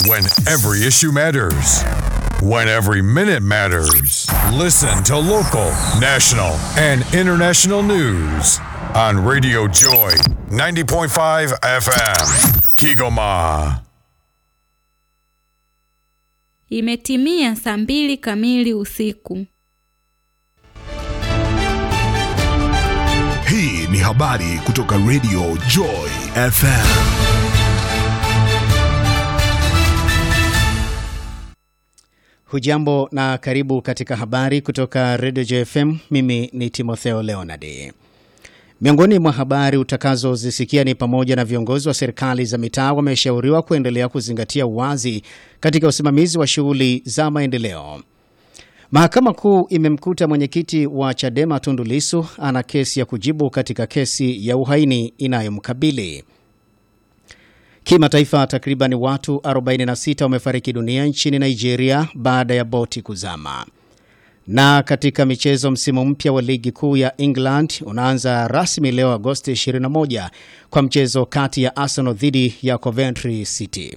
When every issue matters. When every minute matters. Listen to local, national, and international news on Radio Joy 90.5 FM. Kigoma. Imetimia saa 2 kamili usiku. Hii ni habari kutoka Radio Joy FM. Hujambo na karibu katika habari kutoka Radio Joy FM. Mimi ni Timotheo Leonard. Miongoni mwa habari utakazozisikia ni pamoja na viongozi wa serikali za mitaa wameshauriwa kuendelea kuzingatia uwazi katika usimamizi wa shughuli za maendeleo. Mahakama Kuu imemkuta mwenyekiti wa Chadema Tundu Lissu ana kesi ya kujibu katika kesi ya uhaini inayomkabili. Kimataifa, takriban watu 46 wamefariki dunia nchini Nigeria baada ya boti kuzama. Na katika michezo, msimu mpya wa ligi kuu ya England unaanza rasmi leo Agosti 21 kwa mchezo kati ya Arsenal dhidi ya Coventry City.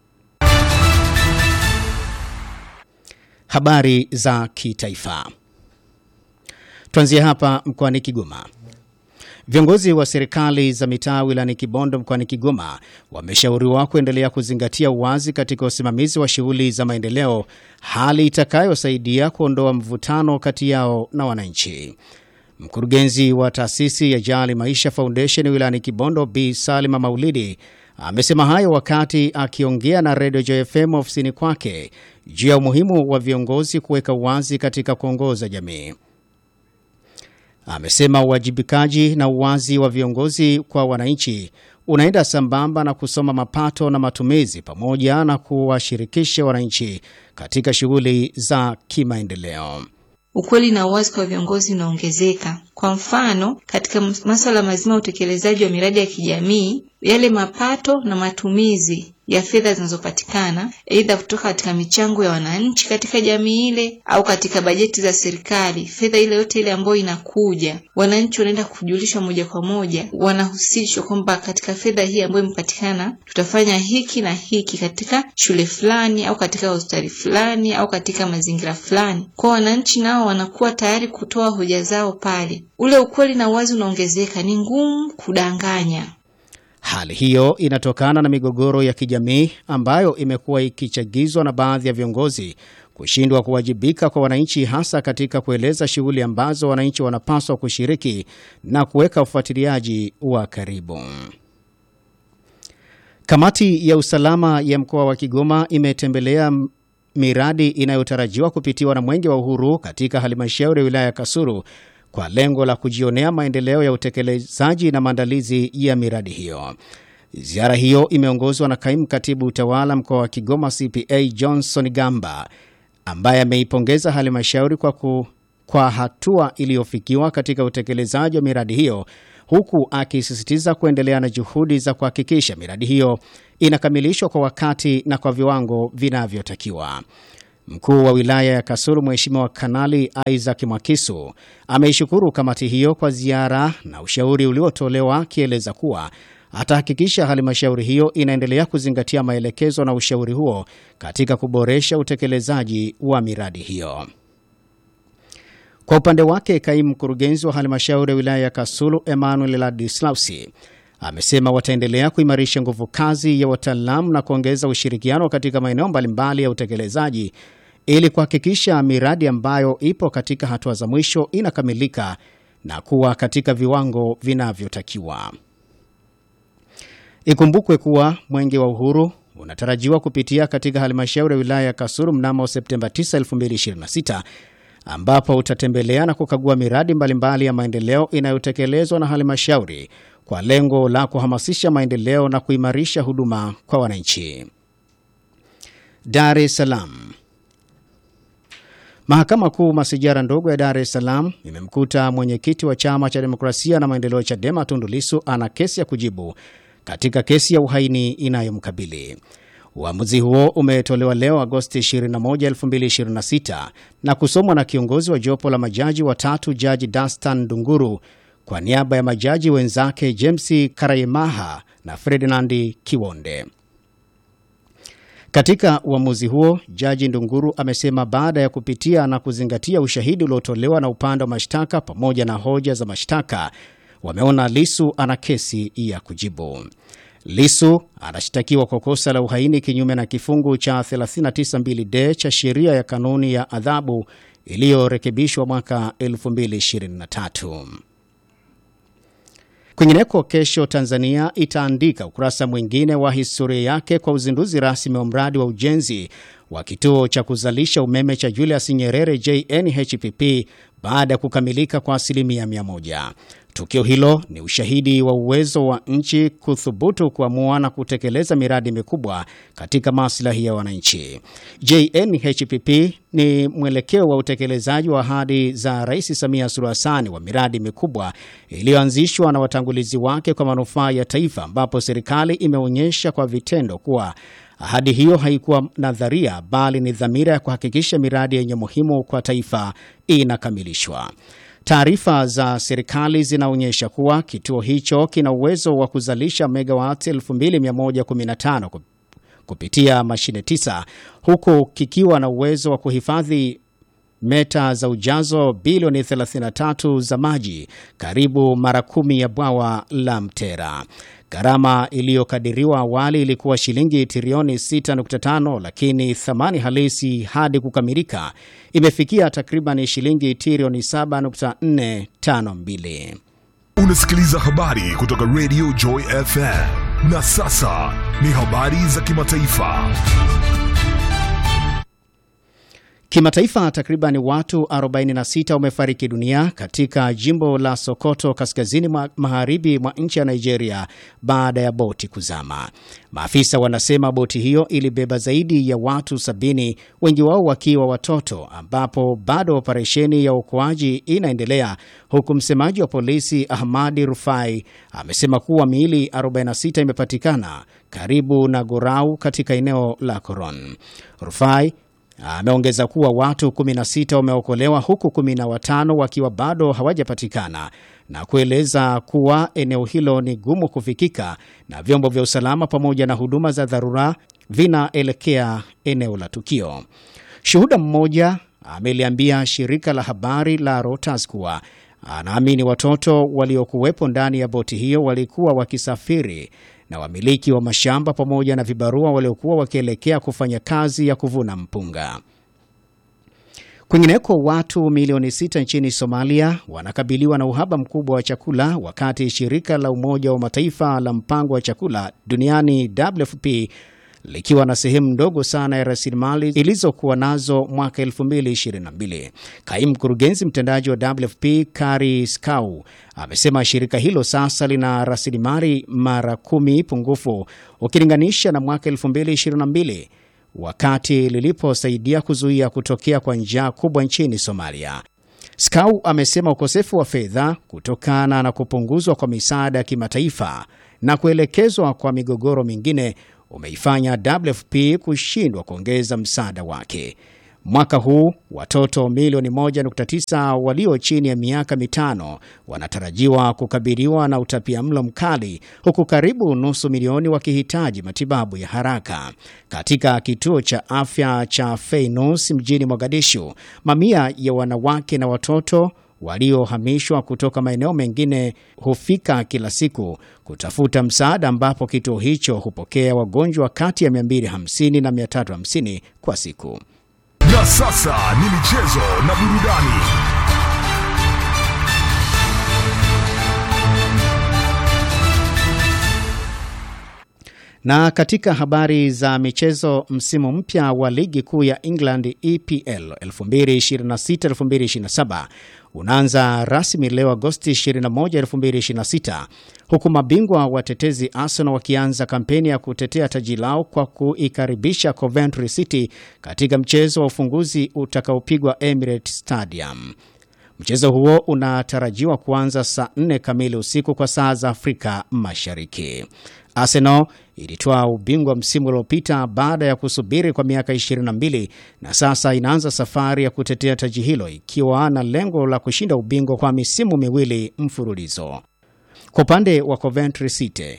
Habari za kitaifa. Tuanzie hapa mkoani Kigoma. Viongozi wa serikali za mitaa wilayani Kibondo mkoani Kigoma wameshauriwa kuendelea kuzingatia uwazi katika usimamizi wa shughuli za maendeleo, hali itakayosaidia kuondoa mvutano kati yao na wananchi. Mkurugenzi wa taasisi ya Jali Maisha Foundation wilayani Kibondo Bi Salima Maulidi amesema hayo wakati akiongea na Radio Joy FM ofisini kwake juu ya umuhimu wa viongozi kuweka uwazi katika kuongoza jamii. Amesema uwajibikaji na uwazi wa viongozi kwa wananchi unaenda sambamba na kusoma mapato na matumizi pamoja na kuwashirikisha wananchi katika shughuli za kimaendeleo. Ukweli na uwazi kwa viongozi unaongezeka. Kwa mfano, katika masuala mazima ya utekelezaji wa miradi ya kijamii, yale mapato na matumizi ya fedha zinazopatikana aidha kutoka katika michango ya wananchi katika jamii ile au katika bajeti za serikali, fedha ile yote ile ambayo inakuja, wananchi wanaenda kujulishwa moja kwa moja, wanahusishwa kwamba katika fedha hii ambayo imepatikana tutafanya hiki na hiki katika shule fulani au katika hospitali fulani au katika mazingira fulani. Kwa wananchi nao wanakuwa tayari kutoa hoja zao pale. Ule ukweli na uwazi unaongezeka, ni ngumu kudanganya. Hali hiyo inatokana na migogoro ya kijamii ambayo imekuwa ikichagizwa na baadhi ya viongozi kushindwa kuwajibika kwa wananchi, hasa katika kueleza shughuli ambazo wananchi wanapaswa kushiriki na kuweka ufuatiliaji wa karibu. Kamati ya usalama ya mkoa wa Kigoma imetembelea miradi inayotarajiwa kupitiwa na Mwenge wa Uhuru katika halmashauri ya wilaya ya Kasulu kwa lengo la kujionea maendeleo ya utekelezaji na maandalizi ya miradi hiyo. Ziara hiyo imeongozwa na kaimu katibu utawala mkoa wa Kigoma CPA Johnson Gamba, ambaye ameipongeza halmashauri kwa hatua iliyofikiwa katika utekelezaji wa miradi hiyo, huku akisisitiza kuendelea na juhudi za kuhakikisha miradi hiyo inakamilishwa kwa wakati na kwa viwango vinavyotakiwa. Mkuu wa wilaya ya Kasulu Mheshimiwa Kanali Isaac Mwakisu ameishukuru kamati hiyo kwa ziara na ushauri uliotolewa, akieleza kuwa atahakikisha halmashauri hiyo inaendelea kuzingatia maelekezo na ushauri huo katika kuboresha utekelezaji wa miradi hiyo. Kwa upande wake, kaimu mkurugenzi wa halmashauri ya wilaya ya Kasulu Emmanuel Ladislausi amesema wataendelea kuimarisha nguvu kazi ya wataalamu na kuongeza ushirikiano katika maeneo mbalimbali ya utekelezaji ili kuhakikisha miradi ambayo ipo katika hatua za mwisho inakamilika na kuwa katika viwango vinavyotakiwa. Ikumbukwe kuwa Mwenge wa Uhuru unatarajiwa kupitia katika halmashauri ya wilaya ya Kasulu mnamo Septemba 9, 2026, ambapo utatembelea na kukagua miradi mbalimbali ya maendeleo inayotekelezwa na halmashauri kwa lengo la kuhamasisha maendeleo na kuimarisha huduma kwa wananchi. Dar es Salaam. Mahakama Kuu Masijara ndogo ya Dar es Salaam imemkuta mwenyekiti wa Chama cha Demokrasia na Maendeleo Chadema Tundu Lissu ana kesi ya kujibu katika kesi ya uhaini inayomkabili. Uamuzi huo umetolewa leo Agosti 21, 2026 na kusomwa na kiongozi wa jopo la majaji watatu, Jaji Dastan Dunguru, kwa niaba ya majaji wenzake James Karayemaha na Ferdinand Kiwonde. Katika uamuzi huo, Jaji Ndunguru amesema baada ya kupitia na kuzingatia ushahidi uliotolewa na upande wa mashtaka pamoja na hoja za mashtaka, wameona Lissu ana kesi ya kujibu. Lissu anashtakiwa kwa kosa la uhaini kinyume na kifungu cha 392D cha sheria ya kanuni ya adhabu iliyorekebishwa mwaka 2023. Kwingineko, kesho Tanzania itaandika ukurasa mwingine wa historia yake kwa uzinduzi rasmi wa mradi wa ujenzi wa kituo cha kuzalisha umeme cha Julius Nyerere JNHPP baada ya kukamilika kwa 100%. Tukio hilo ni ushahidi wa uwezo wa nchi kuthubutu kuamua na kutekeleza miradi mikubwa katika maslahi ya wananchi. JNHPP ni mwelekeo wa utekelezaji wa ahadi za Rais Samia Suluhu Hassan wa miradi mikubwa iliyoanzishwa na watangulizi wake kwa manufaa ya taifa, ambapo serikali imeonyesha kwa vitendo kuwa ahadi hiyo haikuwa nadharia bali ni dhamira ya kuhakikisha miradi yenye muhimu kwa taifa inakamilishwa. Taarifa za serikali zinaonyesha kuwa kituo hicho kina uwezo wa kuzalisha megawati 2115 kupitia mashine 9, huku kikiwa na uwezo wa kuhifadhi meta za ujazo bilioni 33 za maji, karibu mara 10 ya bwawa la Mtera. Gharama iliyokadiriwa awali ilikuwa shilingi trilioni 6.5, lakini thamani halisi hadi kukamilika imefikia takriban shilingi trilioni 7.452. Unasikiliza habari kutoka Radio Joy FM. Na sasa ni habari za kimataifa. Kimataifa, takriban watu 46 wamefariki dunia katika jimbo la Sokoto kaskazini magharibi mwa nchi ya Nigeria baada ya boti kuzama. Maafisa wanasema boti hiyo ilibeba zaidi ya watu 70, wengi wao wakiwa watoto, ambapo bado operesheni ya uokoaji inaendelea, huku msemaji wa polisi Ahmadi Rufai amesema kuwa miili 46 imepatikana karibu na Gorau katika eneo la Koron. Rufai ameongeza kuwa watu 16 wameokolewa huku 15 wakiwa bado hawajapatikana, na kueleza kuwa eneo hilo ni gumu kufikika na vyombo vya usalama pamoja na huduma za dharura vinaelekea eneo la tukio. Shuhuda mmoja ameliambia shirika la habari la Reuters kuwa anaamini watoto waliokuwepo ndani ya boti hiyo walikuwa wakisafiri na wamiliki wa mashamba pamoja na vibarua waliokuwa wakielekea kufanya kazi ya kuvuna mpunga. Kwingineko, watu milioni 6 nchini Somalia wanakabiliwa na uhaba mkubwa wa chakula, wakati shirika la Umoja wa Mataifa la mpango wa chakula duniani WFP likiwa na sehemu ndogo sana ya rasilimali ilizokuwa nazo mwaka 2022. Kaimu mkurugenzi mtendaji wa WFP Kari Skau amesema shirika hilo sasa lina rasilimali mara 10 pungufu ukilinganisha na mwaka 2022, wakati liliposaidia kuzuia kutokea kwa njaa kubwa nchini Somalia. Skau amesema ukosefu wa fedha kutokana na kupunguzwa kwa misaada ya kimataifa na kuelekezwa kwa migogoro mingine umeifanya WFP kushindwa kuongeza msaada wake. Mwaka huu watoto milioni 1.9 walio chini ya miaka 5 wanatarajiwa kukabiliwa na utapiamlo mkali, huku karibu nusu milioni wakihitaji matibabu ya haraka. Katika kituo cha afya cha Feinus mjini Mogadishu, mamia ya wanawake na watoto waliohamishwa kutoka maeneo mengine hufika kila siku kutafuta msaada, ambapo kituo hicho hupokea wagonjwa kati ya 250 na 350 kwa siku. Na sasa ni michezo na burudani. Na katika habari za michezo, msimu mpya wa ligi kuu ya England EPL 2026-2027 unaanza rasmi leo Agosti 21, 2026, huku mabingwa watetezi Arsenal wakianza kampeni ya kutetea taji lao kwa kuikaribisha Coventry City katika mchezo wa ufunguzi utakaopigwa Emirates Stadium. Mchezo huo unatarajiwa kuanza saa 4 kamili usiku kwa saa za Afrika Mashariki. Arsenal ilitoa ubingwa msimu uliopita baada ya kusubiri kwa miaka 22 na sasa inaanza safari ya kutetea taji hilo ikiwa na lengo la kushinda ubingwa kwa misimu miwili mfululizo. Kwa upande wa Coventry City,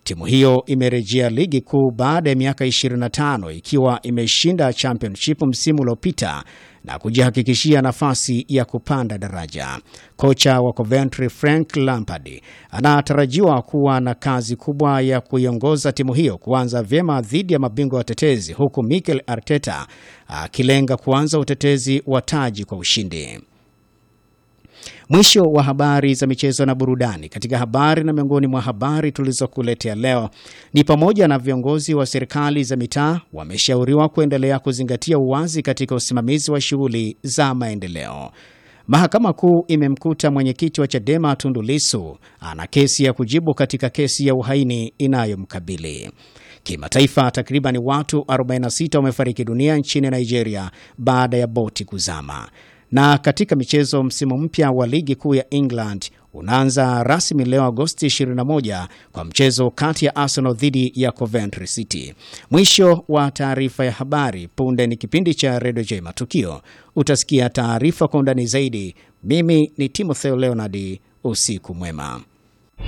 Timu hiyo imerejea ligi kuu baada ya miaka 25 ikiwa imeshinda championship msimu uliopita na kujihakikishia nafasi ya kupanda daraja. Kocha wa Coventry Frank Lampard anatarajiwa kuwa na kazi kubwa ya kuiongoza timu hiyo kuanza vyema dhidi ya mabingwa watetezi, huku Mikel Arteta akilenga kuanza utetezi wa taji kwa ushindi. Mwisho wa habari za michezo na burudani. Katika habari na miongoni mwa habari tulizokuletea leo ni pamoja na viongozi wa serikali za mitaa wameshauriwa kuendelea kuzingatia uwazi katika usimamizi wa shughuli za maendeleo. Mahakama Kuu imemkuta mwenyekiti wa Chadema Tundu Lissu ana kesi ya kujibu katika kesi ya uhaini inayomkabili. Kimataifa, takriban watu 46 wamefariki dunia nchini Nigeria baada ya boti kuzama. Na katika michezo, msimu mpya wa ligi kuu ya England unaanza rasmi leo Agosti 21 kwa mchezo kati ya Arsenal dhidi ya Coventry City. Mwisho wa taarifa ya habari. Punde ni kipindi cha Radio J Matukio. Utasikia taarifa kwa undani zaidi. Mimi ni Timotheo Leonard. Usiku mwema.